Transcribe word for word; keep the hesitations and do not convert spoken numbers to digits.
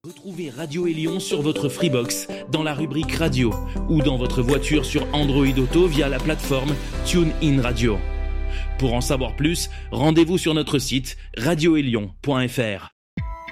Retrouvez Radio Élion sur votre Freebox, dans la rubrique Radio, ou dans votre voiture sur Android Auto via la plateforme TuneIn Radio. Pour en savoir plus, rendez-vous sur notre site radio élion point f r.